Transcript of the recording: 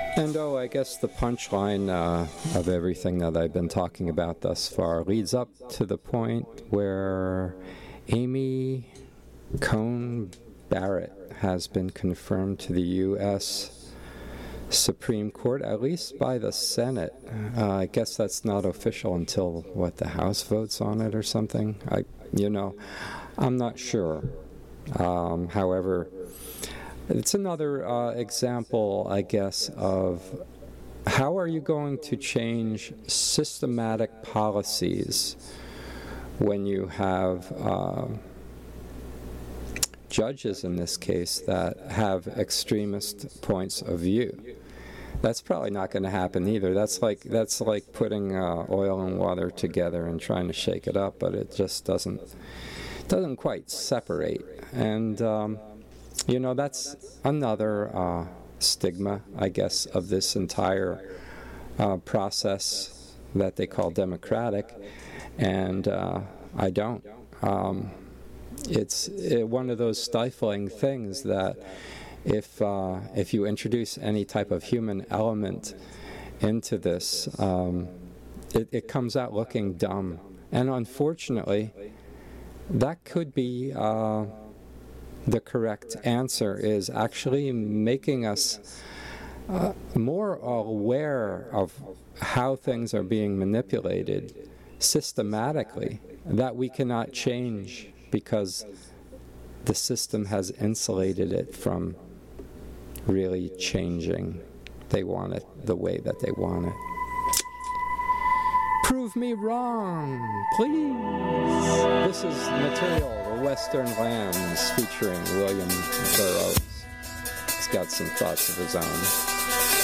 And I guess the punchline of everything that I've been talking about thus far leads up to the point where Amy Coney Barrett has been confirmed to the U.S. Supreme Court, at least by the Senate. I guess that's not official until, the House votes on it or something? I'm not sure. However, it's another example, I guess, of how are you going to change systematic policies when you have judges, in this case, that have extremist points of view. That's probably not going to happen either. That's like putting oil and water together and trying to shake it up, but it just doesn't quite separate. And that's another stigma, I guess, of this entire process that they call democratic, and I don't. It's one of those stifling things that if you introduce any type of human element into this, it comes out looking dumb. And unfortunately, that could be the correct answer, is actually making us more aware of how things are being manipulated systematically, that we cannot change because the system has insulated it from really changing. They want it the way that they want it. Prove me wrong, please. This is material, The Western Lands, featuring William Burroughs. He's got some thoughts of his own.